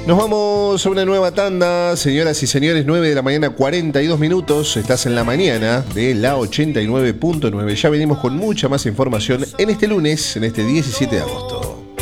Nos vamos a una nueva tanda, señoras y señores, 9 de la mañana, 42 minutos. Estás en la mañana de la 89.9. Ya venimos con mucha más información en este lunes, en este 17 de agosto.